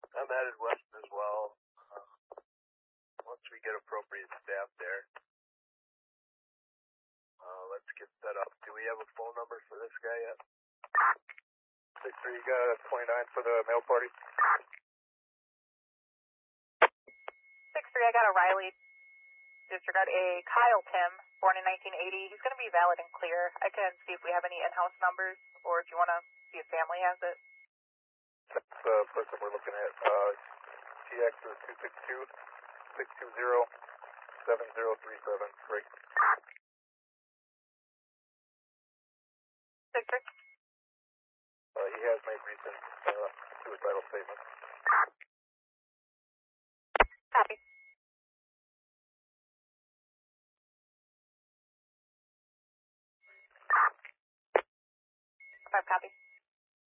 I'm headed west as well. Once we get appropriate staff there, let's get set up. Do we have a phone number for this guy yet? 6-3, you got 29 for the mail party. 6-3, I got a Riley. Disregard a Kyle Tim, born in 1980. He's going to be valid and clear. I can see if we have any in-house numbers, or if you want to see if family has it. That's the person we're looking at. TX is 262-620-7037. Great. 6-3. He has made recent suicidal statements. Copy. 5 copy.